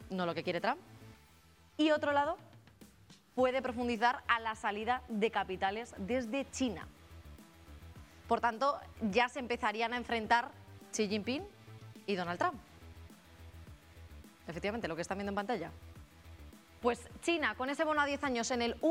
no lo que quiere Trump. Y otro lado, puede profundizar a la salida de capitales desde China. Por tanto, ya se empezarían a enfrentar Xi Jinping y Donald Trump. Efectivamente, lo que están viendo en pantalla. Pues China, con ese bono a 10 años en el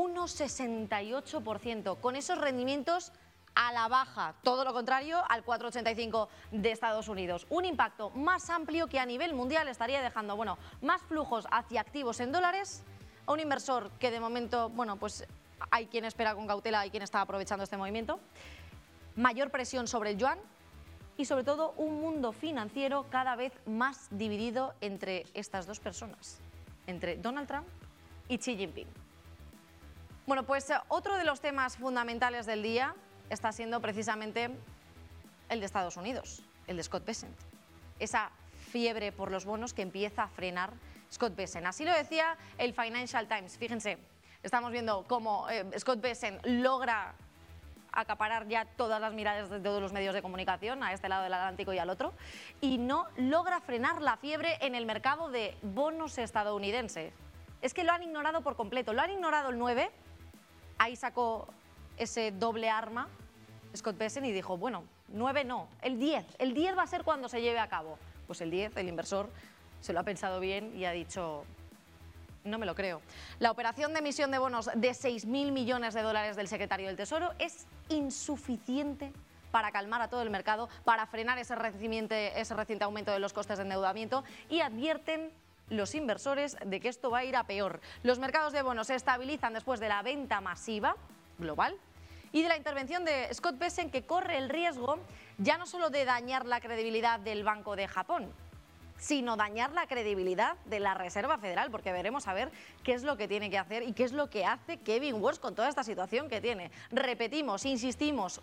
1,68%, con esos rendimientos a la baja, todo lo contrario al 4,85 de Estados Unidos. Un impacto más amplio que a nivel mundial estaría dejando, bueno, más flujos hacia activos en dólares, a un inversor que de momento, bueno, pues hay quien espera con cautela, hay quien está aprovechando este movimiento, mayor presión sobre el yuan y sobre todo un mundo financiero cada vez más dividido entre estas dos personas, entre Donald Trump y Xi Jinping. Bueno, pues otro de los temas fundamentales del día está siendo precisamente el de Estados Unidos, el de Scott Bessent. Esa fiebre por los bonos que empieza a frenar Scott Bessent. Así lo decía el Financial Times. Fíjense, estamos viendo cómo Scott Bessent logra acaparar ya todas las miradas de todos los medios de comunicación, a este lado del Atlántico y al otro, y no logra frenar la fiebre en el mercado de bonos estadounidenses. Es que lo han ignorado por completo. Lo han ignorado el 9, ahí sacó ese doble arma Scott Bessent y dijo, bueno, 9 no, el 10 va a ser cuando se lleve a cabo. Pues el 10, el inversor se lo ha pensado bien y ha dicho, no me lo creo. La operación de emisión de bonos de 6.000 millones de dólares del secretario del Tesoro es insuficiente para calmar a todo el mercado, para frenar ese reciente aumento de los costes de endeudamiento, y advierten los inversores de que esto va a ir a peor. Los mercados de bonos se estabilizan después de la venta masiva global y de la intervención de Scott Bessent, que corre el riesgo ya no solo de dañar la credibilidad del Banco de Japón, sino dañar la credibilidad de la Reserva Federal, porque veremos a ver qué es lo que tiene que hacer y qué es lo que hace Kevin Walsh con toda esta situación que tiene. Repetimos, insistimos,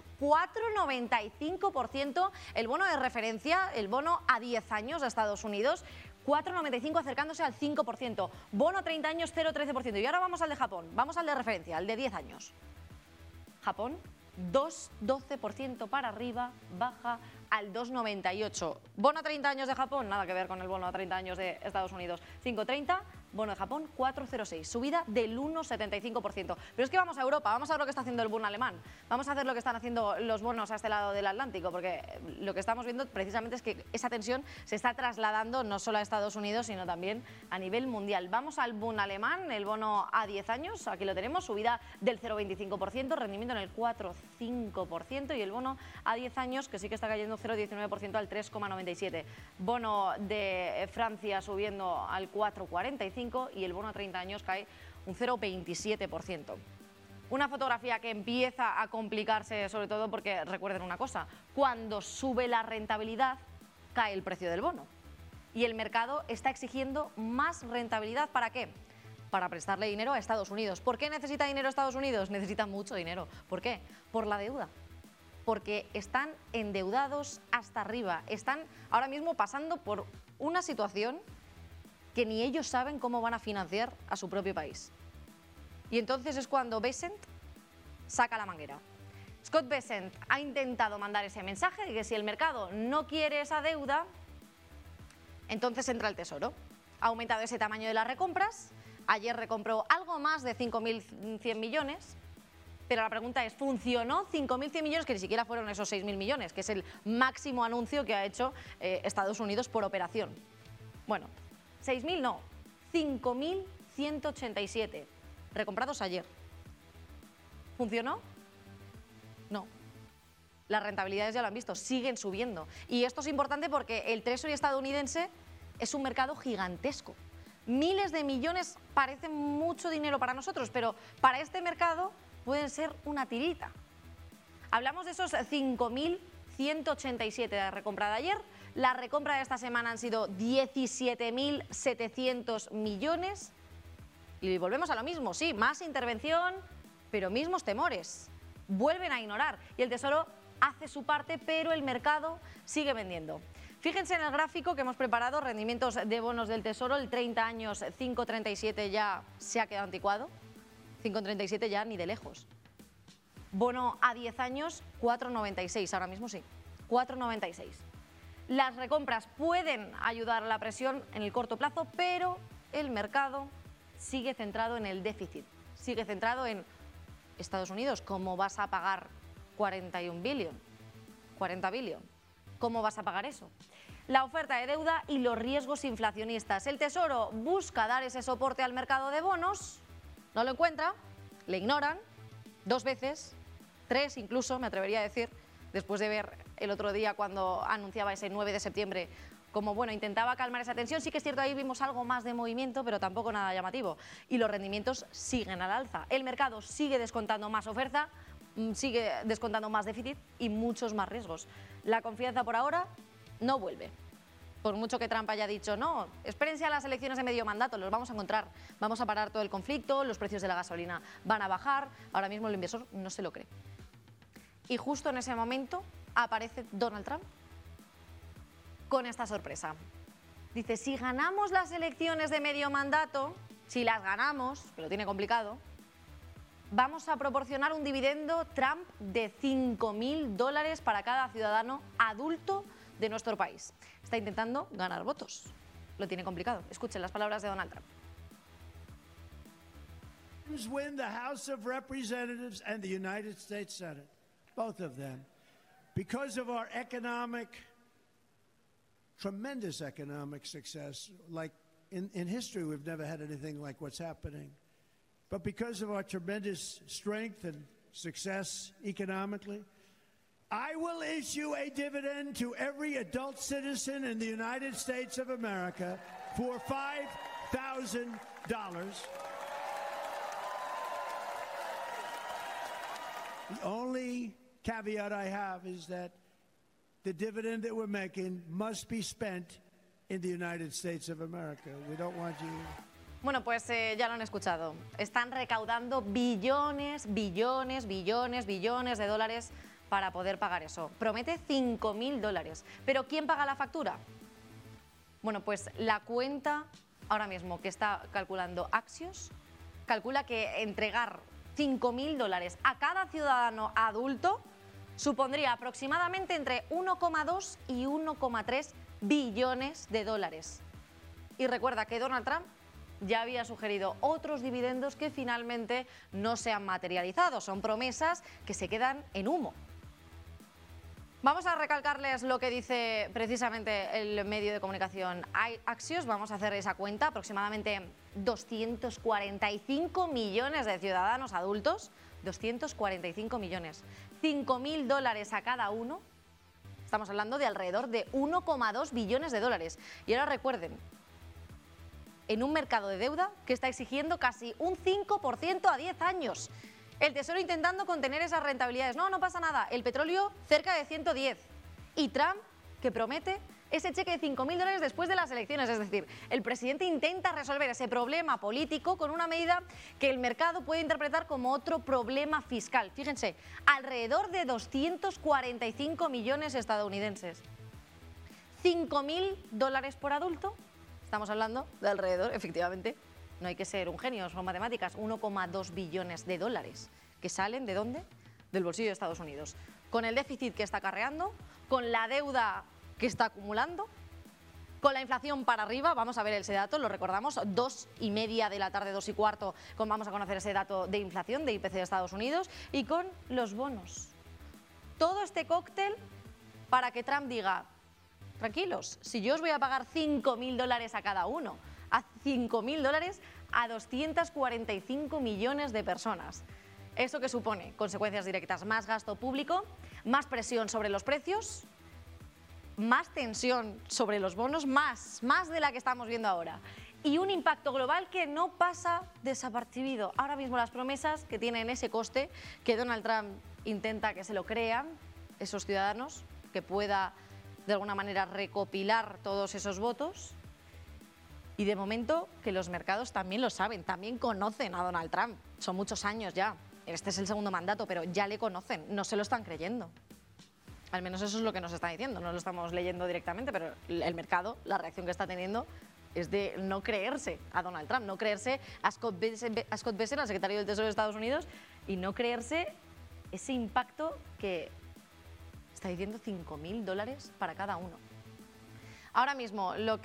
4,95% el bono de referencia, el bono a 10 años de Estados Unidos, 4,95 acercándose al 5%, bono a 30 años 0,13%. Y ahora vamos al de Japón, vamos al de referencia, al de 10 años. Japón, 2,12% para arriba, baja al 2,98. Bono a 30 años de Japón, nada que ver con el bono a 30 años de Estados Unidos, 5,30. Bono de Japón, 4,06, subida del 1,75%. Pero es que vamos a Europa, vamos a ver lo que está haciendo el Bund alemán, vamos a ver lo que están haciendo los bonos a este lado del Atlántico, porque lo que estamos viendo precisamente es que esa tensión se está trasladando no solo a Estados Unidos, sino también a nivel mundial. Vamos al Bund alemán, el bono a 10 años, aquí lo tenemos, subida del 0,25%, rendimiento en el 4,5%, y el bono a 10 años, que sí que está cayendo 0,19% al 3,97%. Bono de Francia subiendo al 4,45%, y el bono a 30 años cae un 0,27%. Una fotografía que empieza a complicarse, sobre todo porque recuerden una cosa, cuando sube la rentabilidad cae el precio del bono y el mercado está exigiendo más rentabilidad. ¿Para qué? Para prestarle dinero a Estados Unidos. ¿Por qué necesita dinero Estados Unidos? Necesita mucho dinero. ¿Por qué? Por la deuda. Porque están endeudados hasta arriba, están ahora mismo pasando por una situación que ni ellos saben cómo van a financiar a su propio país. Y entonces es cuando Bessent saca la manguera. Scott Bessent ha intentado mandar ese mensaje de que si el mercado no quiere esa deuda, entonces entra el Tesoro. Ha aumentado ese tamaño de las recompras. Ayer recompró algo más de 5.100 millones. Pero la pregunta es, ¿funcionó 5.100 millones? Que ni siquiera fueron esos 6.000 millones, que es el máximo anuncio que ha hecho Estados Unidos por operación. Bueno, 6.000 no, 5.187, recomprados ayer. ¿Funcionó? No. Las rentabilidades ya lo han visto, siguen subiendo. Y esto es importante porque el Treasury estadounidense es un mercado gigantesco. Miles de millones parecen mucho dinero para nosotros, pero para este mercado pueden ser una tirita. Hablamos de esos 5.187 de recompra de ayer. La recompra de esta semana han sido 17.700 millones. Y volvemos a lo mismo, sí, más intervención, pero mismos temores. Vuelven a ignorar. Y el Tesoro hace su parte, pero el mercado sigue vendiendo. Fíjense en el gráfico que hemos preparado, rendimientos de bonos del Tesoro, el 30 años 5,37 ya se ha quedado anticuado, 5,37 ya ni de lejos. Bono a 10 años 4,96, ahora mismo sí, 4,96. Las recompras pueden ayudar a la presión en el corto plazo, pero el mercado sigue centrado en el déficit, sigue centrado en Estados Unidos, ¿cómo vas a pagar 40 billion? ¿Cómo vas a pagar eso? La oferta de deuda y los riesgos inflacionistas. El Tesoro busca dar ese soporte al mercado de bonos, no lo encuentra, le ignoran 2 veces, 3 incluso, me atrevería a decir, después de ver el otro día cuando anunciaba ese 9 de septiembre como, bueno, intentaba calmar esa tensión. Sí que es cierto, ahí vimos algo más de movimiento, pero tampoco nada llamativo. Y los rendimientos siguen al alza. El mercado sigue descontando más oferta, sigue descontando más déficit y muchos más riesgos. La confianza por ahora no vuelve. Por mucho que Trump haya dicho, no, espérense a las elecciones de medio mandato, los vamos a encontrar, vamos a parar todo el conflicto, los precios de la gasolina van a bajar, ahora mismo el inversor no se lo cree. Y justo en ese momento aparece Donald Trump con esta sorpresa. Dice, si ganamos las elecciones de medio mandato, si las ganamos, que lo tiene complicado, vamos a proporcionar un dividendo Trump de $5.000 para cada ciudadano adulto de nuestro país. Está intentando ganar votos. Lo tiene complicado. Escuchen las palabras de Donald Trump. Win the House of Representatives and the United States Senate, both of them, because of our tremendous economic success. Like in history, we've never had anything like what's happening. But because of our tremendous strength and success economically, I will issue a dividend to every adult citizen in the United States of America for $5,000. The only caveat I have is that the dividend that we're making must be spent in the United States of America. We don't want you... Bueno, pues ya lo han escuchado. Están recaudando billones de dólares para poder pagar eso. Promete $5.000. ¿Pero quién paga la factura? Bueno, pues la cuenta ahora mismo que está calculando Axios calcula que entregar $5.000 a cada ciudadano adulto supondría aproximadamente entre 1,2 y 1,3 billones de dólares. Y recuerda que Donald Trump ya había sugerido otros dividendos que finalmente no se han materializado. Son promesas que se quedan en humo. Vamos a recalcarles lo que dice precisamente el medio de comunicación Axios. Vamos a hacer esa cuenta, aproximadamente 245 millones de ciudadanos adultos, 245 millones, $5.000 a cada uno. Estamos hablando de alrededor de 1,2 billones de dólares. Y ahora recuerden, en un mercado de deuda que está exigiendo casi un 5% a 10 años. El Tesoro intentando contener esas rentabilidades. No pasa nada. El petróleo cerca de 110. Y Trump, que promete ese cheque de $5.000 después de las elecciones. Es decir, el presidente intenta resolver ese problema político con una medida que el mercado puede interpretar como otro problema fiscal. Fíjense, alrededor de 245 millones estadounidenses. $5.000 por adulto. Estamos hablando de alrededor, efectivamente, no hay que ser un genio, son matemáticas, 1,2 billones de dólares que salen ¿de dónde? Del bolsillo de Estados Unidos. Con el déficit que está acarreando, con la deuda que está acumulando, con la inflación para arriba, vamos a ver ese dato, lo recordamos, 2:30 de la tarde, 2:15, vamos a conocer ese dato de inflación de IPC de Estados Unidos, y con los bonos. Todo este cóctel para que Trump diga, tranquilos, si yo os voy a pagar $5.000 a cada uno, a $5.000 a 245 millones de personas. ¿Eso qué supone? Consecuencias directas, más gasto público, más presión sobre los precios, más tensión sobre los bonos, más de la que estamos viendo ahora. Y un impacto global que no pasa desapercibido. Ahora mismo las promesas que tienen ese coste, que Donald Trump intenta que se lo crean esos ciudadanos, que pueda de alguna manera recopilar todos esos votos, y de momento que los mercados también lo saben, también conocen a Donald Trump, son muchos años ya, este es el segundo mandato, pero ya le conocen, no se lo están creyendo. Al menos eso es lo que nos está diciendo, no lo estamos leyendo directamente, pero el mercado, la reacción que está teniendo es de no creerse a Donald Trump, no creerse a Scott Bessent, al secretario del Tesoro de Estados Unidos, y no creerse ese impacto que está diciendo $5.000 para cada uno. Ahora mismo, lo que